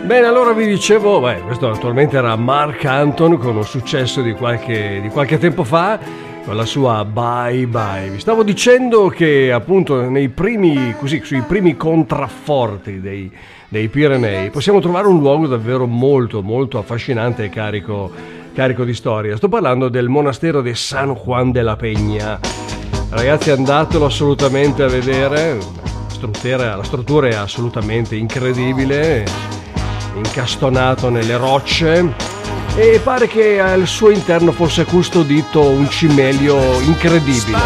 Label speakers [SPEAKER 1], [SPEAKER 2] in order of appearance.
[SPEAKER 1] Bene, allora vi dicevo, questo naturalmente era Marc Anton con un successo di qualche tempo fa, con la sua Bye Bye. Vi stavo dicendo che appunto sui primi contrafforti dei Pirenei possiamo trovare un luogo davvero molto molto affascinante e carico di storia. Sto parlando del monastero di San Juan de la Peña. Ragazzi, andatelo assolutamente a vedere, la struttura è assolutamente incredibile, incastonato nelle rocce, e pare che al suo interno fosse custodito un cimelio incredibile.